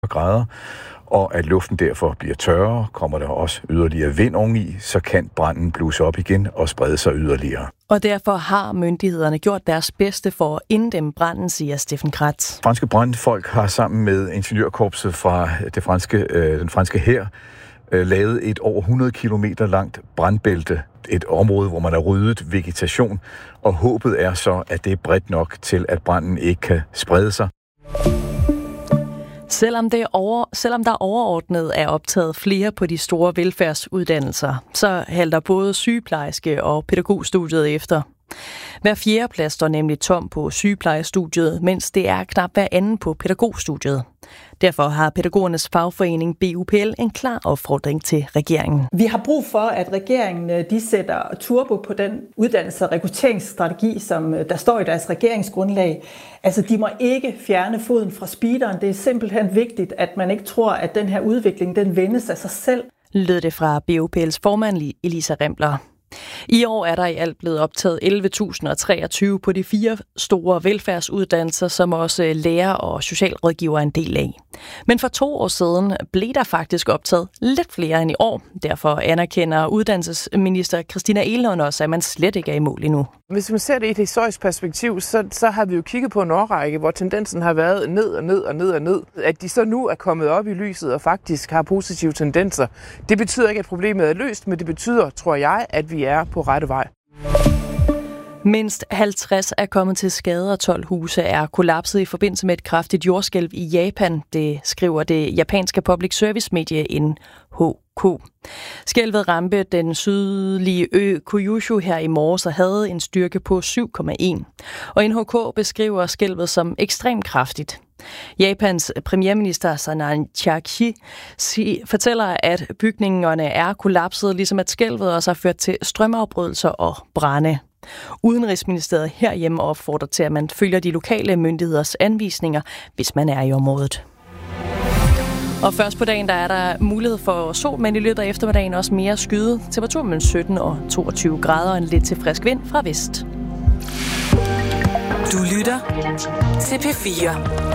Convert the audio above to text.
grader, og at luften derfor bliver tørrere, kommer der også yderligere vind oveni, så kan branden blusse op igen og sprede sig yderligere. Og derfor har myndighederne gjort deres bedste for at inddæmme branden, siger Steffen Kratz. Franske brandfolk har sammen med ingeniørkorpset fra den franske hær lavet et over 100 kilometer langt brandbælte. Et område, hvor man har ryddet vegetation, og håbet er så, at det er bredt nok til, at branden ikke kan sprede sig. Selvom der overordnet er optaget flere på de store velfærdsuddannelser, så halter både sygeplejerske og pædagogstudiet efter. Hver fjerde plads står nemlig tom på sygeplejestudiet, mens det er knap hver anden på pædagogstudiet. Derfor har pædagogernes fagforening BUPL en klar opfordring til regeringen. Vi har brug for, at regeringen de sætter turbo på den uddannelse- og rekrutteringsstrategi, som der står i deres regeringsgrundlag. Altså, de må ikke fjerne foden fra speederen. Det er simpelthen vigtigt, at man ikke tror, at den her udvikling, den vendes af sig selv. Lød det fra BUPL's formand Elisa Rempler. I år er der i alt blevet optaget 11.023 på de 4 store velfærdsuddannelser, som også lærer og socialrådgiver er en del af. Men for 2 år siden blev der faktisk optaget lidt flere end i år. Derfor anerkender uddannelsesminister Christina Egelund også, at man slet ikke er i mål endnu. Hvis man ser det i et historisk perspektiv, så har vi jo kigget på en årrække, hvor tendensen har været ned og ned og ned og ned. At de så nu er kommet op i lyset og faktisk har positive tendenser, det betyder ikke, at problemet er løst, men det betyder, tror jeg, at vi er på rette vej. Mindst 50 er kommet til skade, og 12 huse er kollapset i forbindelse med et kraftigt jordskælv i Japan. Det skriver det japanske public service medie NHK. Skælvet ramte den sydlige ø Kyushu her i morges og havde en styrke på 7,1. Og NHK beskriver skælvet som ekstremt kraftigt. Japans premierminister Sanan Chakchi fortæller, at bygningerne er kollapset, ligesom at skælvet også har ført til strømafbrydelser og brande. Udenrigsministeriet herhjemme opfordrer til, at man følger de lokale myndigheders anvisninger, hvis man er i området. Og først på dagen, der er der mulighed for sol, men i løbet af eftermiddagen også mere skyde. Temperatur mellem 17 og 22 grader og en lidt til frisk vind fra vest. Du lytter til P4.